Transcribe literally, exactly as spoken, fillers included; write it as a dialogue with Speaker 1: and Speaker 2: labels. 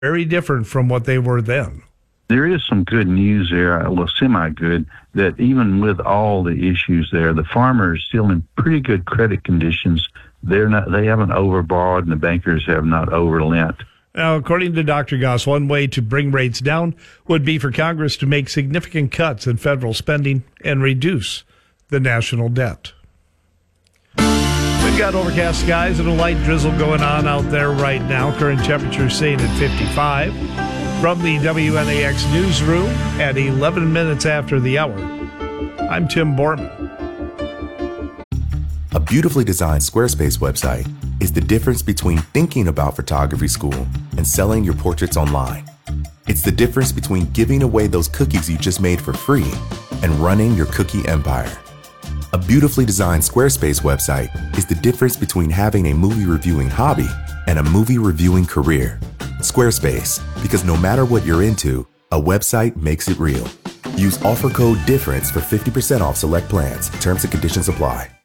Speaker 1: very different from what they were then.
Speaker 2: There is some good news there, well, semi-good, that even with all the issues there, the farmer is still in pretty good credit conditions. They're not, they haven't overborrowed, and the bankers have not overlent.
Speaker 1: Now, according to Doctor Goss, one way to bring rates down would be for Congress to make significant cuts in federal spending and reduce the national debt. We've got overcast skies and a light drizzle going on out there right now. Current temperature staying at fifty-five. From the W N A X newsroom at eleven minutes after the hour, I'm Tim Borman.
Speaker 3: A beautifully designed Squarespace website is the difference between thinking about photography school and selling your portraits online. It's the difference between giving away those cookies you just made for free and running your cookie empire. A beautifully designed Squarespace website is the difference between having a movie reviewing hobby and a movie reviewing career. Squarespace, because no matter what you're into, a website makes it real. Use offer code DIFFERENCE for fifty percent off select plans. Terms and conditions apply.